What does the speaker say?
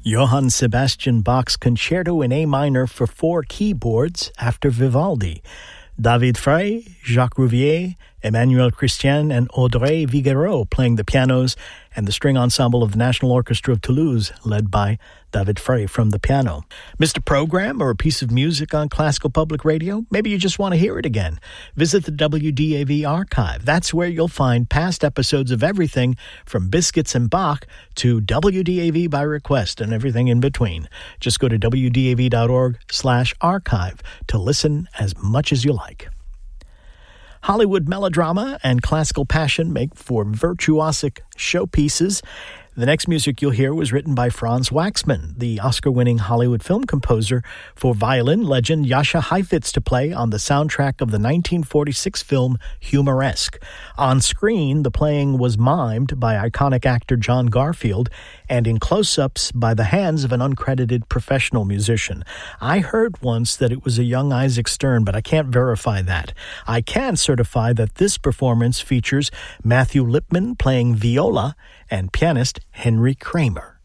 Johann Sebastian Bach's Concerto in A minor for 4 keyboards after Vivaldi. David Frey, Jacques Rouvier, Emmanuel Christian, and Audrey Viguereau playing the pianos, and the string ensemble of the National Orchestra of Toulouse, led by David Frey from the piano. Missed a program or a piece of music on Classical Public Radio? Maybe you just want to hear it again. Visit the WDAV archive. That's where you'll find past episodes of everything from Biscuits and Bach to WDAV by request and everything in between. Just go to wdav.org/archive to listen as much as you like. Hollywood melodrama and classical passion make for virtuosic showpieces. The next music you'll hear was written by Franz Waxman, the Oscar-winning Hollywood film composer, for violin legend Jascha Heifetz to play on the soundtrack of the 1946 film Humoresque. On screen, the playing was mimed by iconic actor John Garfield and in close-ups by the hands of an uncredited professional musician. I heard once that it was a young Isaac Stern, but I can't verify that. I can certify that this performance features Matthew Lipman playing viola and pianist Henry Kramer.